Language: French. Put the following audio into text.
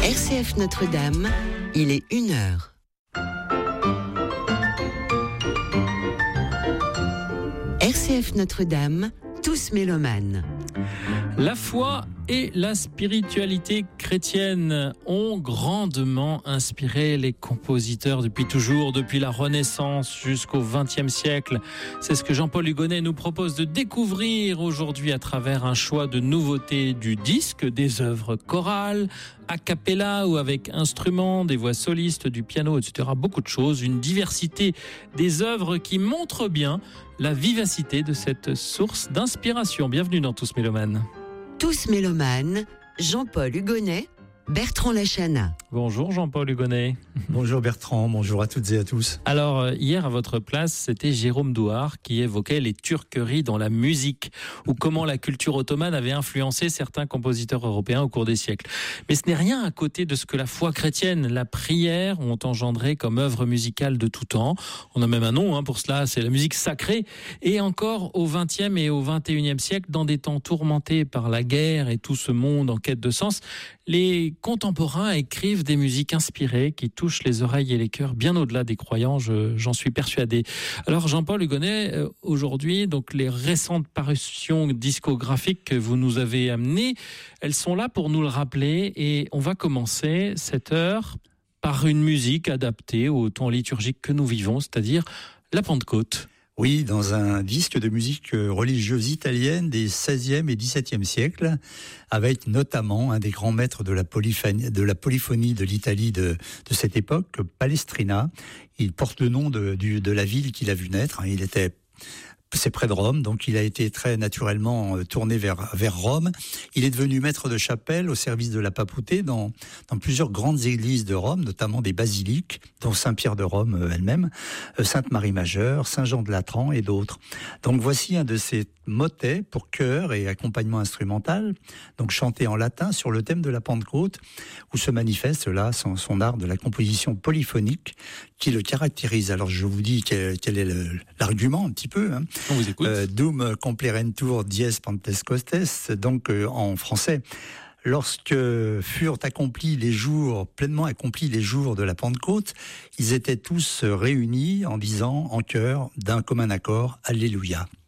RCF Notre-Dame, il est 1h. RCF Notre-Dame, tous mélomanes. La foi et la spiritualité chrétienne ont grandement inspiré les compositeurs depuis toujours, depuis la Renaissance jusqu'au XXe siècle. C'est ce que Jean-Paul Hugonnet nous propose de découvrir aujourd'hui à travers un choix de nouveautés du disque, des œuvres chorales, a cappella ou avec instruments, des voix solistes, du piano, etc. Beaucoup de choses, une diversité des œuvres qui montrent bien la vivacité de cette source d'inspiration. Bienvenue dans Tous Mélomanes. Tous mélomanes, Jean-Paul Hugonnet, Bertrand Lachana. Bonjour Jean-Paul Hugonnet. Bonjour Bertrand, bonjour à toutes et à tous. Alors hier à votre place, c'était Jérôme Douar qui évoquait les turqueries dans la musique ou comment la culture ottomane avait influencé certains compositeurs européens au cours des siècles. Mais ce n'est rien à côté de ce que la foi chrétienne, la prière ont engendré comme œuvre musicale de tout temps. On a même un nom pour cela, c'est la musique sacrée. Et encore au XXe et au XXIe siècle, dans des temps tourmentés par la guerre et tout ce monde en quête de sens, les contemporains écrivent des musiques inspirées qui touchent les oreilles et les cœurs bien au-delà des croyants, j'en suis persuadé. Alors Jean-Paul Hugonnet, aujourd'hui, donc les récentes parutions discographiques que vous nous avez amenées, elles sont là pour nous le rappeler et on va commencer cette heure par une musique adaptée au temps liturgique que nous vivons, c'est-à-dire la Pentecôte. Oui, dans un disque de musique religieuse italienne des XVIe et XVIIe siècles, avec notamment un des grands maîtres de la polyphonie de l'Italie de cette époque, Palestrina. Il porte le nom de la ville qu'il a vu naître. C'est près de Rome, donc il a été très naturellement tourné vers Rome. Il est devenu maître de chapelle au service de la papauté dans plusieurs grandes églises de Rome, notamment des basiliques, dont Saint-Pierre de Rome elle-même, Sainte-Marie-Majeure, Saint-Jean de Latran et d'autres. Donc voici un de ces motets pour chœur et accompagnement instrumental, donc chanté en latin sur le thème de la Pentecôte, où se manifeste là son art de la composition polyphonique qui le caractérise. Alors je vous dis quel est l'argument un petit peu. On vous écoute. Dum complerentur dies Pentecostes, donc en français. Lorsque furent pleinement accomplis les jours de la Pentecôte, ils étaient tous réunis en disant en chœur d'un commun accord, Alléluia.